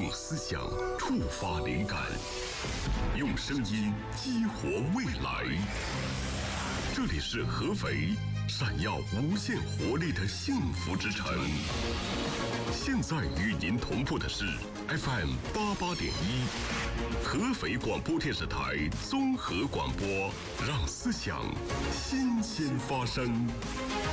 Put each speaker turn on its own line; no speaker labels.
用思想触发灵感，用声音激活未来。这里是合肥闪耀无限活力的幸福之城。现在与您同步的是 FM 88.1，合肥广播电视台综合广播，让思想新鲜发生。